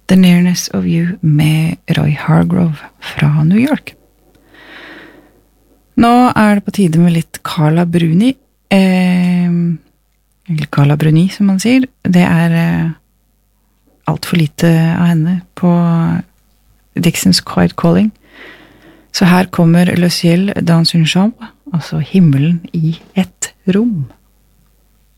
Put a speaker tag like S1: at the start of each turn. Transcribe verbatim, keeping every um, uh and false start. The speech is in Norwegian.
S1: The Nearness of You med Roy Hargrove fra New York. Nå er det på tide med litt Carla Bruni, eh, eller Carla Bruni som man sier. Det er eh, alt for lite av henne på Dixons Quiet Calling. Så her kommer Le Ciel dans une chambre, altså himmelen i et rom.